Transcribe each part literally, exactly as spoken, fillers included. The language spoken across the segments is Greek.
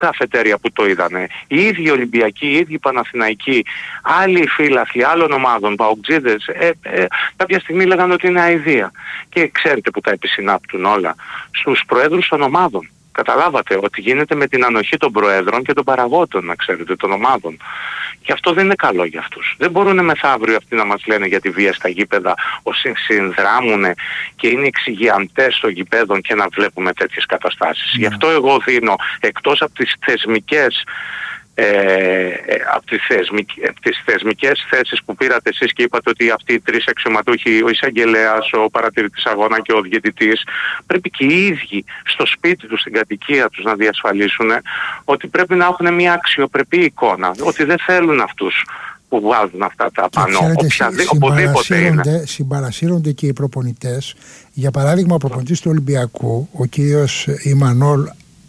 καφετέρια που το είδανε. Οι ίδιοι Ολυμπιακοί, οι ίδιοι Παναθηναϊκοί, άλλοι φίλαθλοι άλλων ομάδων, παοκτζίδες, ε, ε, κάποια στιγμή λέγανε ότι είναι αηδία. Και ξέρετε που τα επισυνάπτουν όλα? Στους προέδρους των ομάδων. Καταλάβατε ότι γίνεται με την ανοχή των προέδρων και των παραγόντων, να ξέρετε, των ομάδων. Και αυτό δεν είναι καλό για αυτούς. Δεν μπορούν μεθαύριο αυτοί να μας λένε για τη βία στα γήπεδα, όσοι συνδράμουν και είναι εξηγιαντές των γηπέδων και να βλέπουμε τέτοιες καταστάσεις. Yeah. Γι' αυτό εγώ δίνω, εκτός από τις θεσμικές Ε, από, τις θεσμικές, από τις θεσμικές θέσεις που πήρατε εσείς και είπατε ότι αυτοί οι τρεις αξιωματούχοι, ο εισαγγελέας, ο παρατηρητής αγώνα και ο διαιτητής, πρέπει και οι ίδιοι στο σπίτι τους, στην κατοικία τους να διασφαλίσουν ότι πρέπει να έχουν μια αξιοπρεπή εικόνα, ότι δεν θέλουν αυτούς που βάζουν αυτά τα πανό, οπουδήποτε είναι. Συμπαρασύρονται και οι προπονητές. Για παράδειγμα, ο προπονητής του Ολυμπιακού, ο κύριος Ιμανόλ,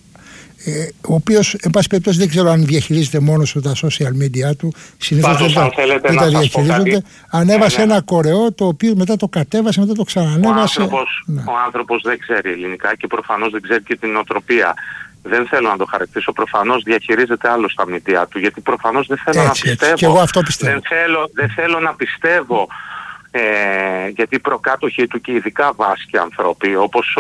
ο οποίος, εν πάση περιπτώσει, δεν ξέρω αν διαχειρίζεται μόνο του τα social media του, συνήθως δεν τα, δεν τα διαχειρίζονται, ανέβασε ναι, ναι. ένα κορεό, το οποίο μετά το κατέβασε, μετά το ξανανέβασε. Ο άνθρωπος, ναι. ο άνθρωπος δεν ξέρει ελληνικά και προφανώς δεν ξέρει και την νοοτροπία. Δεν θέλω να το χαρακτήσω, προφανώς διαχειρίζεται άλλο στα media του, γιατί προφανώς δεν θέλω έτσι, να πιστεύω. Έτσι, και εγώ αυτό πιστεύω. Δεν θέλω, δεν θέλω να πιστεύω, ε, γιατί οι προκάτοχοι του και ειδικά βάσκοι άνθρωποι, όπως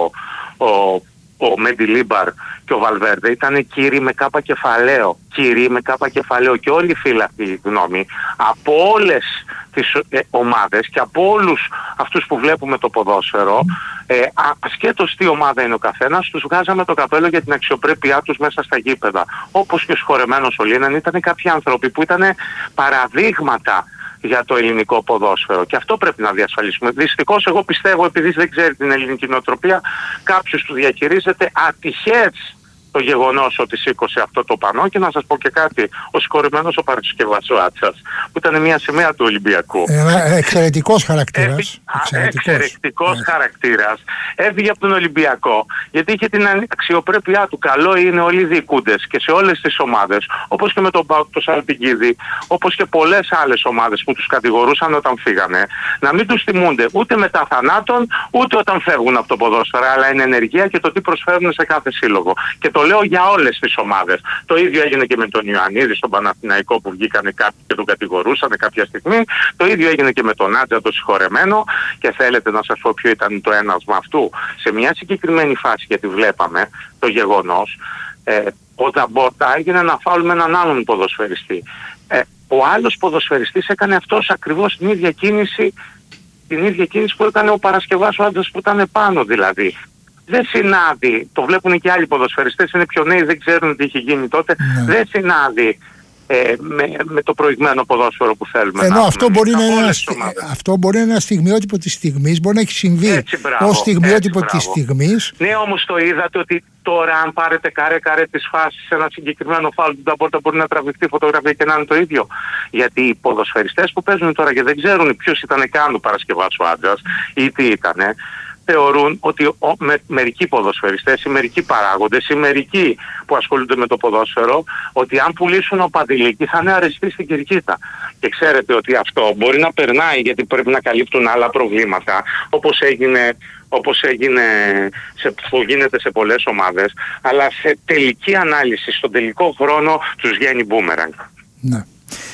ο, ο ο Μέντι Λίμπαρ και ο Βαλβέρντε ήταν κύριοι με κάπα κεφαλαίο. Κύριοι με κάπα κεφαλαίο και όλοι οι φίλαθλοι, γνώμη, από όλες τις ε, ομάδες και από όλους αυτούς που βλέπουμε το ποδόσφαιρο, ε, ασχέτως τι ομάδα είναι ο καθένας, τους βγάζαμε το καπέλο για την αξιοπρέπειά τους μέσα στα γήπεδα. Όπως και ο συγχωρεμένος ο Λίναν, ήταν κάποιοι άνθρωποι που ήταν παραδείγματα για το ελληνικό ποδόσφαιρο. Και αυτό πρέπει να διασφαλίσουμε. Δυστυχώς εγώ πιστεύω, επειδή δεν ξέρει την ελληνική νοοτροπία, κάποιος του διαχειρίζεται ατυχές το γεγονός ότι σήκωσε αυτό το πανό. Και να σας πω και κάτι, ο συγχωρεμένος ο Παρασκευάς ο Άτσας, που ήταν μια σημαία του Ολυμπιακού. Ένα εξαιρετικός χαρακτήρας. Έφυ... Εξαιρετικός, εξαιρετικός yeah. χαρακτήρας. Έφυγε από τον Ολυμπιακό, γιατί είχε την αξιοπρέπειά του. Καλό είναι όλοι οι διοικούντες και σε όλες τις ομάδες, όπως και με τον ΠΑΟΚ, τον Σαλπικίδη, όπως και πολλές άλλες ομάδες που τους κατηγορούσαν όταν φύγανε, να μην τους τιμούνται ούτε μετά θανάτων, ούτε όταν φεύγουν από το ποδόσφαιρο, αλλά είναι ενεργεία και το τι προσφέρουν σε κάθε σύλλογο. Και το λέω για όλες τις ομάδες. Το ίδιο έγινε και με τον Ιωαννίδη στον Παναθηναϊκό, που βγήκανε κάποιοι και τον κατηγορούσαν κάποια στιγμή. Το ίδιο έγινε και με τον Άτζα, το συγχωρεμένο. Και θέλετε να σας πω ποιο ήταν το ένασμα αυτού? Σε μια συγκεκριμένη φάση, γιατί βλέπαμε το γεγονός, ε, ο Τζαμπόρτα έγινε να φάουλ με έναν άλλον ποδοσφαιριστή. Ε, ο άλλος ποδοσφαιριστής έκανε αυτός ακριβώς την ίδια κίνηση, την ίδια κίνηση που έκανε ο Παρασκευάς ο Άντζας, που ήταν πάνω δηλαδή. Δεν συνάδει, το βλέπουν και άλλοι ποδοσφαιριστές, είναι πιο νέοι, δεν ξέρουν τι είχε γίνει τότε, ναι. δεν συνάδει ε, με, με το προηγμένο ποδόσφαιρο που θέλουμε. Ενώ να αυτό, μπορεί να είναι ένα, αυτό μπορεί να είναι ένα στιγμιότυπο της στιγμής, μπορεί να έχει συμβεί ως στιγμιότυπο της στιγμής. Ναι, όμως το είδατε ότι τώρα αν πάρετε καρέ καρέ τις φάσεις σε ένα συγκεκριμένο φάουλ του Νταμπόρτα, μπορεί να τραβηχτεί φωτογραφία και να είναι το ίδιο. Γιατί οι ποδοσφαιριστές που παίζουν τώρα και δεν ξέρουν ποιος ήταν καν ο Παρασκευάς ο Άντζας ή τι ήτανε, θεωρούν ότι ο, με, μερικοί ποδοσφαιριστές ή μερικοί παράγοντες ή μερικοί που ασχολούνται με το ποδόσφαιρο, ότι αν πουλήσουν ο Παντηλίκη θα είναι αρεστή στην Κυρκίτα. Και ξέρετε ότι αυτό μπορεί να περνάει, γιατί πρέπει να καλύπτουν άλλα προβλήματα, όπως έγινε, όπως έγινε σε, που γίνεται σε πολλές ομάδες, αλλά σε τελική ανάλυση, στον τελικό χρόνο τους βγαίνει μπούμεραγκ. Ναι.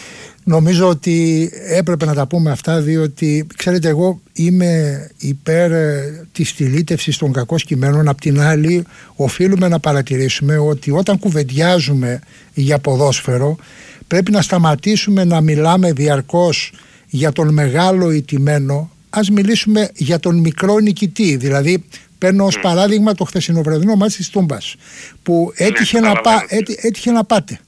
Νομίζω ότι έπρεπε να τα πούμε αυτά, διότι ξέρετε, εγώ είμαι υπέρ ε, της στυλίτευσης των κακών κειμένων. Απ' την άλλη, οφείλουμε να παρατηρήσουμε ότι όταν κουβεντιάζουμε για ποδόσφαιρο, πρέπει να σταματήσουμε να μιλάμε διαρκώς για τον μεγάλο ηττημένο. Ας μιλήσουμε για τον μικρό νικητή. Δηλαδή, παίρνω ως παράδειγμα το χθεσινοβραδινό μάτς της Τούμπας, που έτυχε, να, πά, έτυχε, έτυχε να πάτε.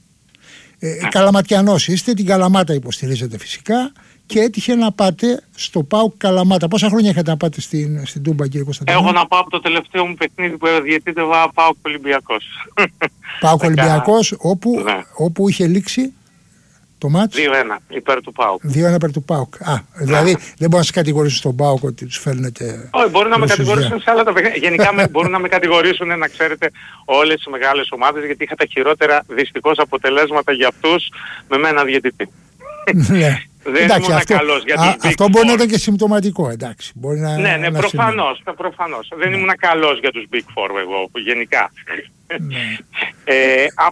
Ε, Καλαματιανός είστε, την Καλαμάτα υποστηρίζετε φυσικά, και έτυχε να πάτε στο ΠΑΟΚ Καλαμάτα. Πόσα χρόνια είχατε να πάτε στην, στην Τούμπα, κύριε Κωνσταντίνο? Έχω να πάω από το τελευταίο μου παιχνίδι που διαιτήτευα ΠΑΟΚ Ολυμπιακός. ΠΑΟΚ Ολυμπιακός, όπου, ναι. όπου είχε λήξει το μάτς? δύο ένα υπέρ του ΠΑΟΚ. δύο ένα υπέρ του ΠΑΟΚ. Α, δηλαδή δεν μπορεί να σε κατηγορήσουν στον ΠΑΟΚ ότι τους φέρνετε. Όχι, μπορεί να με κατηγορήσουν σε άλλα τα παιχνίδια. Γενικά με, μπορούν να με κατηγορήσουν, να ξέρετε, όλες τις μεγάλες ομάδες, γιατί είχα τα χειρότερα δυστυχώς αποτελέσματα για αυτούς με μένα διαιτητή. Δεν εντάξει, ήμουν αυτό, καλός για τους α, Big αυτό μπορεί Four. να ήταν και συμπτωματικό, εντάξει. Μπορεί να, Ναι, ναι, να προφανώς, προφανώς. Δεν ναι. ήμουν καλός για τους Big Four εγώ, γενικά. Ναι. ε,